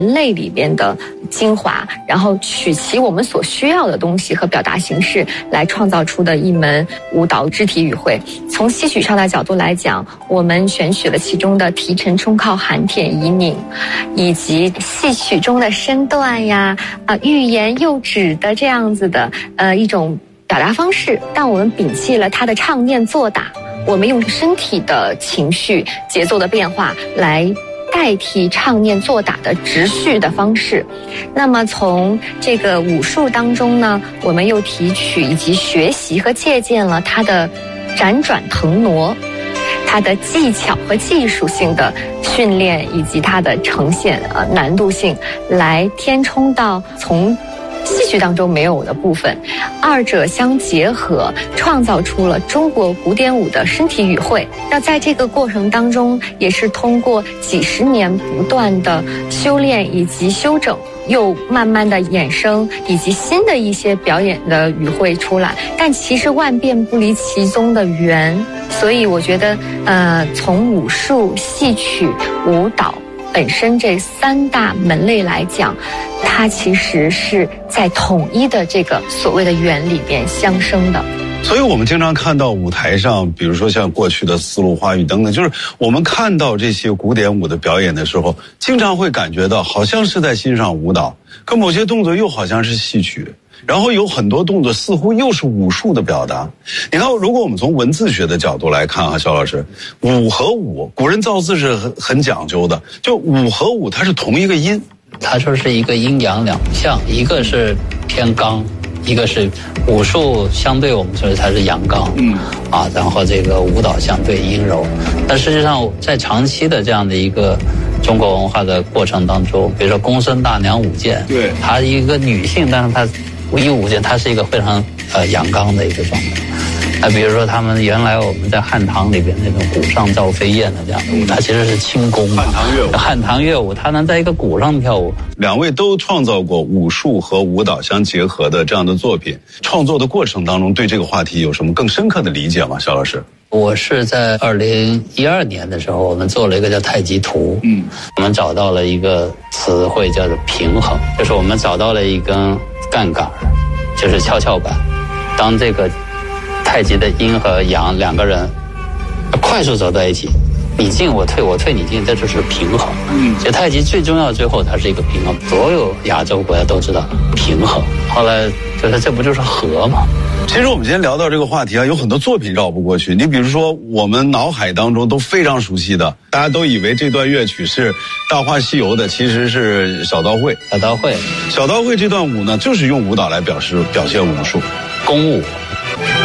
类里边的精华，然后取其我们所需要的东西和表达形式来创造出的一门舞蹈肢体语汇。从戏曲上的角度来讲，我们选取了其中的提沉冲靠含舔移拧，以及戏曲中的身段呀、欲言又止的这样子的一种表达方式，但我们摒弃了它的唱念做打，我们用身体的情绪节奏的变化来代替唱念做打的直叙的方式。那么从这个武术当中呢，我们又提取以及学习和借鉴了它的辗转腾挪，它的技巧和技术性的训练，以及它的呈现难度性，来填充到从戏曲当中没有的部分，二者相结合，创造出了中国古典舞的身体语汇。那在这个过程当中，也是通过几十年不断的修炼以及修整，又慢慢的衍生以及新的一些表演的语汇出来，但其实万变不离其宗的源。所以我觉得从武术、戏曲、舞蹈本身这三大门类来讲，它其实是在统一的这个所谓的源里边相生的。 所以我们经常看到舞台上，比如说像过去的丝路花语等等，就是我们看到这些古典舞的表演的时候，经常会感觉到好像是在欣赏舞蹈，可某些动作又好像是戏曲，然后有很多动作似乎又是武术的表达。你看，如果我们从文字学的角度来看肖老师，武和武，古人造字是很讲究的，就武和武它是同一个音， 它就是一个阴阳两象，一个是偏刚，一个是武术相对我们说它是阳刚，然后这个舞蹈相对阴柔。但实际上在长期的这样的一个中国文化的过程当中，比如说公孙大娘舞剑， 对， 她一个女性，但是她一舞剑，她是一个非常阳刚的一个状态。比如说他们原来我们在汉唐里边那种鼓上赵飞燕的这样的舞，它其实是轻功嘛。汉唐乐舞，它能在一个鼓上跳舞。 两位都创造过武术和舞蹈相结合的这样的作品，创作的过程当中对这个话题有什么更深刻的理解吗？肖老师？ 我是在2012年的时候，我们做了一个叫太极图，我们找到了一个词汇叫做平衡，就是我们找到了一根杠杆，就是跷跷板，当这个太极的阴和阳两个人快速走在一起，你进我退，我退你进，这就是平衡。所以太极最重要，最后它是一个平衡。所有亚洲国家都知道平衡，后来就是这不就是和吗？ 其实我们今天聊到这个话题有很多作品绕不过去。你比如说我们脑海当中都非常熟悉的，大家都以为这段乐曲是《大话西游》的，其实是小刀会。小刀会这段舞呢，就是用舞蹈来表现武术， 功舞。